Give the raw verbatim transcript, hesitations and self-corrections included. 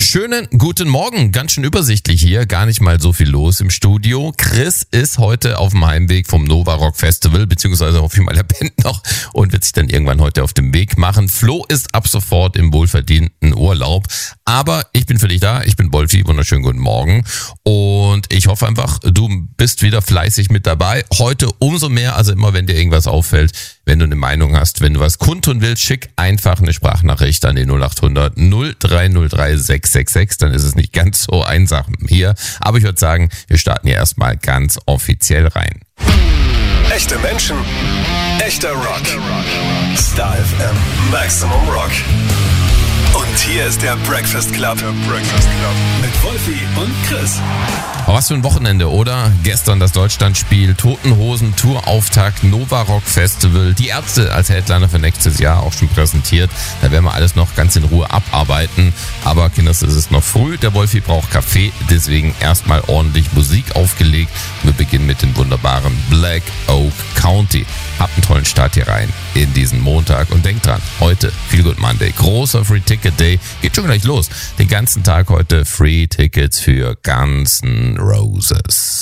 Schönen guten Morgen, ganz schön übersichtlich hier, gar nicht mal so viel los im Studio. Chris ist heute auf dem Heimweg vom Nova Rock Festival, beziehungsweise hoffe ich mal, er pennt noch und wird sich dann irgendwann heute auf den Weg machen. Flo ist ab sofort im wohlverdienten Urlaub, aber ich bin für dich da, ich bin Wolfi, wunderschönen guten Morgen und ich hoffe einfach, du bist wieder fleißig mit dabei. Heute umso mehr, also immer wenn dir irgendwas auffällt, wenn du eine Meinung hast, wenn du was kundtun willst, schick einfach eine Sprachnachricht an die null acht hundert null drei null drei sechs sechs sechs, dann ist es nicht ganz so einsam hier. Aber ich würde sagen, wir starten hier erstmal ganz offiziell rein. Echte Menschen, echter Rock. Star F M, Maximum Rock. Und hier ist der Breakfast Club. Der Breakfast Club. Mit Wolfi und Chris. Aber was für ein Wochenende, oder? Gestern das Deutschlandspiel, Toten Hosen, Tourauftakt, Nova Rock Festival, die Ärzte als Headliner für nächstes Jahr auch schon präsentiert. Da werden wir alles noch ganz in Ruhe abarbeiten. Aber Kinders, es ist noch früh, der Wolfi braucht Kaffee, deswegen erstmal ordentlich Musik aufgelegt. Wir beginnen mit dem wunderbaren Black Oak County. Habt einen tollen Start hier rein in diesen Montag und denkt dran, heute Feel Good Monday, großer Free Ticket Day, geht schon gleich los. Den ganzen Tag heute Free Tickets für Guns N' Roses.